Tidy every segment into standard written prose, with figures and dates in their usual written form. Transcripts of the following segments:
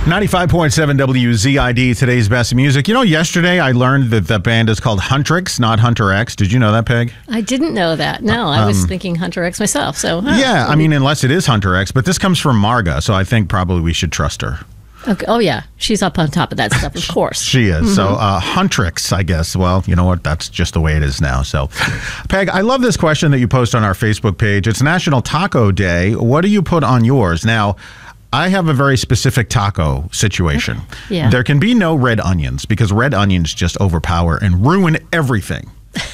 95.7 WZID, today's best music. You know, yesterday I learned that the band is called Huntrix, not Hunter X. Did you know that, Peg? I didn't know that. No, I was thinking Hunter X myself. So yeah, I mean, unless it is Hunter X, but this comes from Marga, so I think probably we should trust her. Okay. Oh, yeah. She's up on top of that stuff, of course. She is. Mm-hmm. So Huntrix, I guess. Well, you know what? That's just the way it is now. So, Peg, I love this question that you post on our Facebook page. It's National Taco Day. What do you put on yours? Now, I have a very specific taco situation. Yeah. There can be no red onions because red onions just overpower and ruin everything.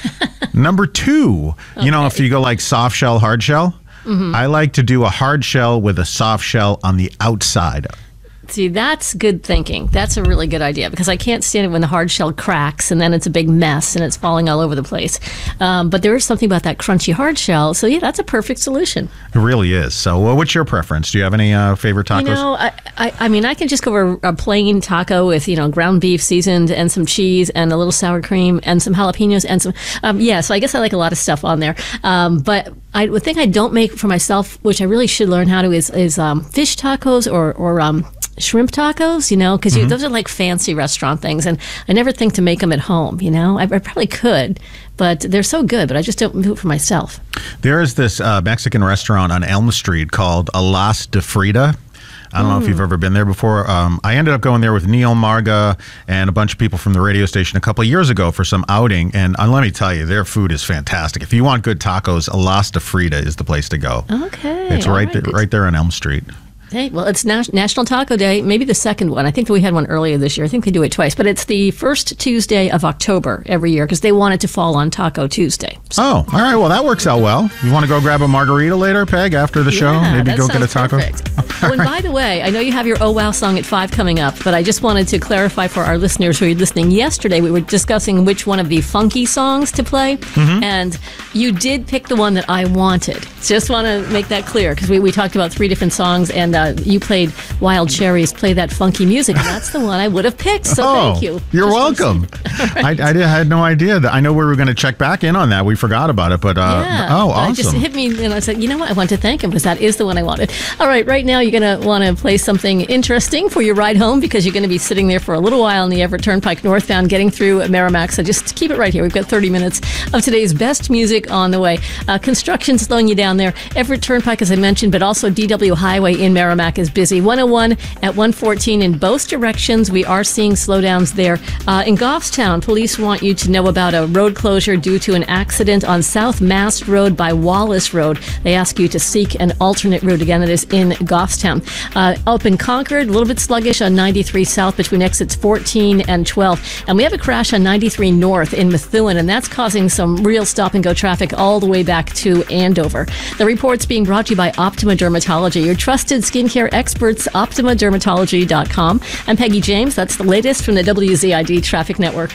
Number two, you know, if you go like soft shell, hard shell, I like to do a hard shell with a soft shell on the outside. See, that's good thinking. That's a really good idea because I can't stand it when the hard shell cracks and then it's a big mess and it's falling all over the place. But there is something about that crunchy hard shell. So, yeah, that's a perfect solution. It really is. So, what's your preference? Do you have any favorite tacos? You know, I mean, I can just go for a plain taco with, you know, ground beef seasoned and some cheese and a little sour cream and some jalapenos and some, so I guess I like a lot of stuff on there. But I would think I don't make for myself, which I really should learn how to, is fish tacos or shrimp tacos, you know, because those are like fancy restaurant things, and I never think to make them at home, you know. I probably could, but they're so good, but I just don't do it for myself. There is this Mexican restaurant on Elm Street called Alas de Frida. I don't know if you've ever been there before. I ended up going there with Neil, Marga, and a bunch of people from the radio station a couple of years ago for some outing, and let me tell you, their food is fantastic. If you want good tacos, Alas de Frida is the place to go. Okay. It's right there on Elm Street. Hey, well, it's National Taco Day, maybe the second one. I think we had one earlier this year. I think they do it twice. But it's the first Tuesday of October every year because they want it to fall on Taco Tuesday. So. Oh, all right. Well, that works out well. You want to go grab a margarita later, Peg, after the show? Maybe go get a taco? Oh, and by the way, I know you have your Oh Wow song at 5 coming up, but I just wanted to clarify for our listeners who are listening. Yesterday, we were discussing which one of the funky songs to play, and you did pick the one that I wanted. Just want to make that clear because we talked about 3 different songs, and you played Wild Cherries, Play That Funky Music, and that's the one I would have picked, so thank you. You're welcome. Right. I had no idea. I know we were going to check back in on that. We forgot about it, but awesome. It just hit me, and I said, you know what, I want to thank him because that is the one I wanted. All right now you're going to want to play something interesting for your ride home because you're going to be sitting there for a little while in the Everett Turnpike northbound getting through Merrimack, so just keep it right here. We've got 30 minutes of today's best music on the way. Construction slowing you down there. Everett Turnpike, as I mentioned, but also DW Highway in Merrimack is busy. 101 at 114 in both directions. We are seeing slowdowns there. In Goffstown, police want you to know about a road closure due to an accident on South Mast Road by Wallace Road. They ask you to seek an alternate route. Again, it is in Goffstown. Up in Concord, a little bit sluggish on 93 South between exits 14 and 12. And we have a crash on 93 North in Methuen, and that's causing some real stop-and-go traffic all the way back to Andover. The report's being brought to you by Optima Dermatology, your trusted skincare experts, OptimaDermatology.com. I'm Peggy James. That's the latest from the WZID Traffic Network.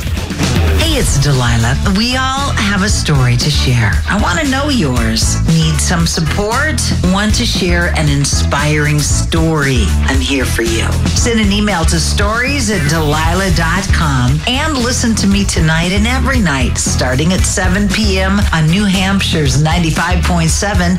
Hey, it's Delilah. We all have a story to share. I want to know yours. Need some support? Want to share an inspiring story? I'm here for you. Send an email to stories@delilah.com and listen to me tonight and every night starting at 7 p.m. on New Hampshire's 95.7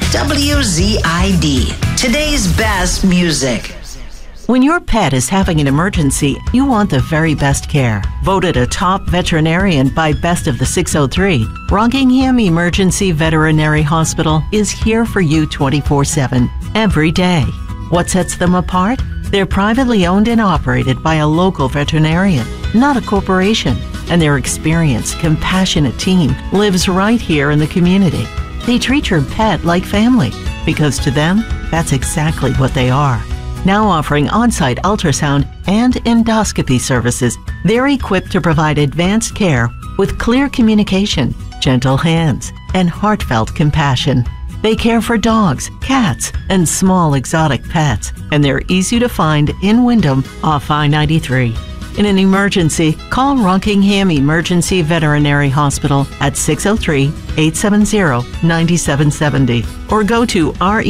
WZID. Today's best music. When your pet is having an emergency, you want the very best care. Voted a top veterinarian by Best of the 603, Rockingham Emergency Veterinary Hospital is here for you 24/7, every day. What sets them apart? They're privately owned and operated by a local veterinarian, not a corporation. And their experienced, compassionate team lives right here in the community. They treat your pet like family, because to them, that's exactly what they are. Now offering on-site ultrasound and endoscopy services, they're equipped to provide advanced care with clear communication, gentle hands, and heartfelt compassion. They care for dogs, cats, and small exotic pets, and they're easy to find in Wyndham off I-93. In an emergency, call Rockingham Emergency Veterinary Hospital at 603-870-9770 or go to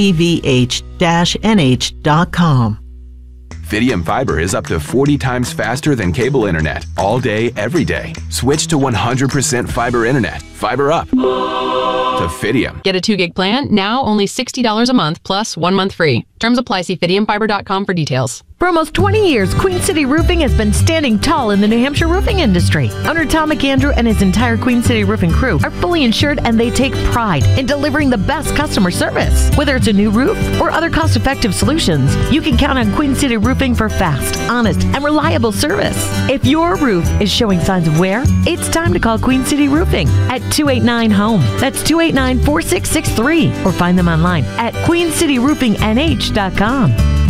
revh-nh.com. Fidium Fiber is up to 40 times faster than cable internet, all day, every day. Switch to 100% fiber internet. Fiber up to Fidium. Get a 2 gig plan, now only $60 a month plus 1 month free. Terms apply. See fidiumfiber.com for details. For almost 20 years, Queen City Roofing has been standing tall in the New Hampshire roofing industry. Owner Tom McAndrew and his entire Queen City Roofing crew are fully insured, and they take pride in delivering the best customer service. Whether it's a new roof or other cost-effective solutions, you can count on Queen City Roofing for fast, honest, and reliable service. If your roof is showing signs of wear, it's time to call Queen City Roofing at 289-HOME. That's 289-4663. Or find them online at queencityroofingnh.com.